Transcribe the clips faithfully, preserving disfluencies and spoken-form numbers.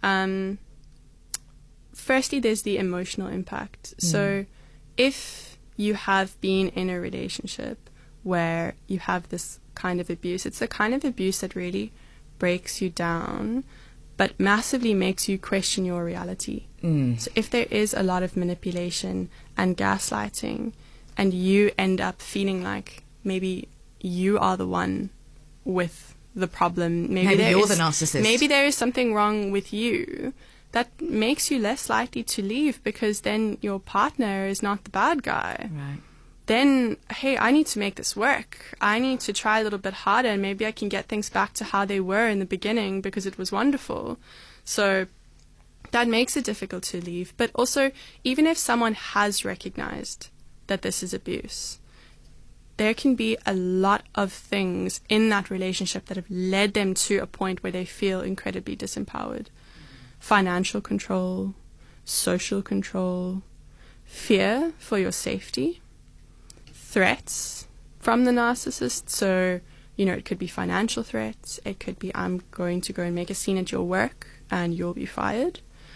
Um, firstly, there's the emotional impact. Mm. So if you have been in a relationship where you have this kind of abuse, it's the kind of abuse that really breaks you down, but massively makes you question your reality. Mm. So if there is a lot of manipulation and gaslighting, and you end up feeling like maybe you are the one with the problem, maybe, maybe you're is, the narcissist. Maybe there is something wrong with you that makes you less likely to leave, because then your partner is not the bad guy. Right. Then, hey, I need to make this work. I need to try a little bit harder, and maybe I can get things back to how they were in the beginning because it was wonderful. So that makes it difficult to leave. But also, even if someone has recognized that this is abuse, there can be a lot of things in that relationship that have led them to a point where they feel incredibly disempowered. Financial control, social control, fear for your safety, threats from the narcissist. So, you know, it could be financial threats. It could be, I'm going to go and make a scene at your work and you'll be fired.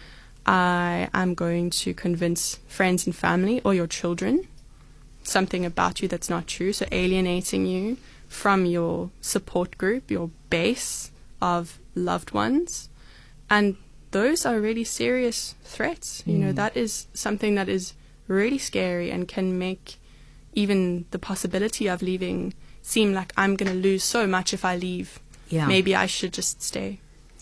I am going to convince friends and family or your children something about you that's not true. So alienating you from your support group, your base of loved ones. And those are really serious threats. You mm. know, that is something that is really scary and can make even the possibility of leaving seem like I'm going to lose so much if I leave. Yeah. Maybe I should just stay.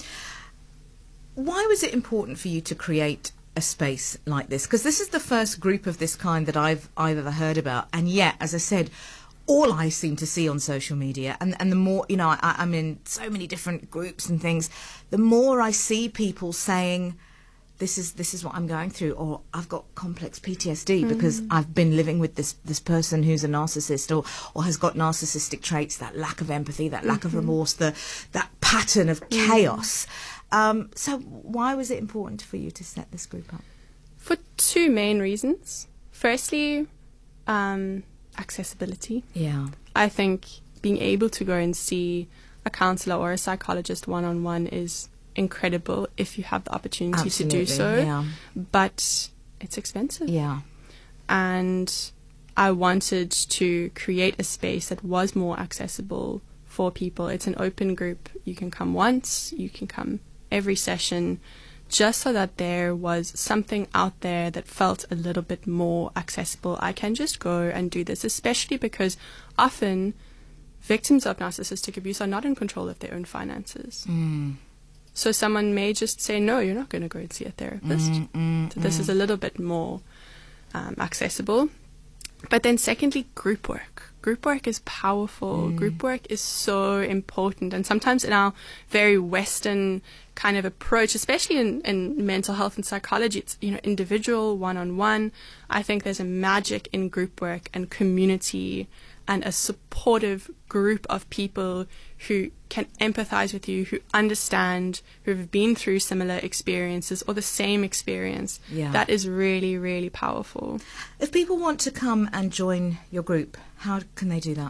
Why was it important for you to create a space like this? Because this is the first group of this kind that I've I've ever heard about, and yet, as I said, all I seem to see on social media, and and the more, you know, I, I'm in so many different groups and things, the more I see people saying, this is this is what I'm going through, or I've got complex P T S D mm. because I've been living with this this person who's a narcissist, or or has got narcissistic traits, that lack of empathy, that lack mm-hmm. of remorse, the that pattern of mm. chaos. Um, so why was it important for you to set this group up? For two main reasons. Firstly, um, accessibility. Yeah. I think being able to go and see a counsellor or a psychologist one-on-one is incredible if you have the opportunity Absolutely, to do so. Yeah. But it's expensive. Yeah. And I wanted to create a space that was more accessible for people. It's an open group. You can come once, you can come every session, just so that there was something out there that felt a little bit more accessible. I can just go and do this, especially because often victims of narcissistic abuse are not in control of their own finances. Mm. So someone may just say, no, you're not going to go and see a therapist. Mm, mm, so this mm. is a little bit more um, accessible. But then secondly, group work. Group work is powerful. Mm. Group work is so important. And sometimes in our very Western kind of approach, especially in, in mental health and psychology, it's, you know, individual, one-on-one. I think there's a magic in group work and community and a supportive group of people who can empathize with you, who understand, who have been through similar experiences or the same experience. Yeah. That is really, really powerful. If people want to come and join your group, how can they do that?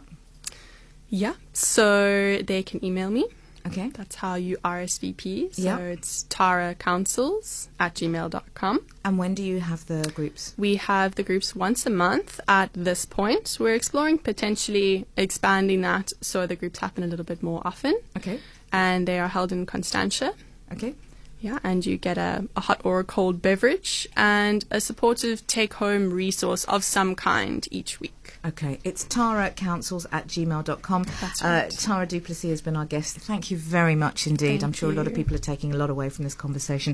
Yeah, so they can email me. Okay. That's how you R S V P. So yeah. it's tara counsels at gmail dot com. And when do you have the groups? We have the groups once a month at this point. We're exploring potentially expanding that so the groups happen a little bit more often. Okay. And they are held in Constantia. Okay. Yeah, and you get a, a hot or a cold beverage and a supportive take-home resource of some kind each week. Okay, it's tara counsels at gmail dot com. That's right. Uh, Tara du Plessis has been our guest. Thank you very much indeed. Thank I'm sure you. a lot of people are taking a lot away from this conversation.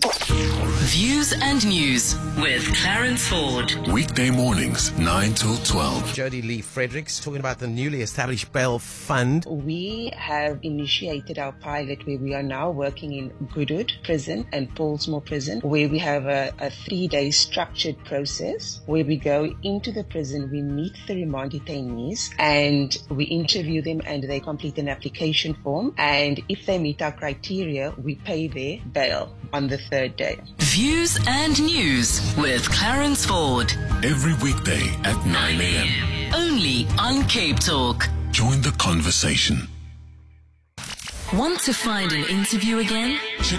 Views and News with Clarence Ford. Weekday mornings, nine till twelve. Jodie Lee Fredericks talking about the newly established bail fund. We have initiated our pilot where we are now working in Goodwood Prison and Paulsmoor Prison, where we have a, a three-day structured process where we go into the prison, we meet the remand detainees and we interview them and they complete an application form, and if they meet our criteria, we pay their bail on the third day. Views and News with Clarence Ford. Every weekday at nine a.m. Only on Cape Talk. Join the conversation. Want to find an interview again? Check